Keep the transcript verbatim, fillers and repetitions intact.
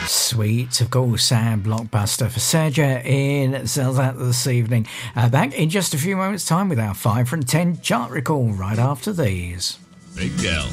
Sweet, of course, and Blockbuster for Serja in Sells Out this evening. Uh, back in just a few moments' time with our five from ten chart recall right after these. Big Del.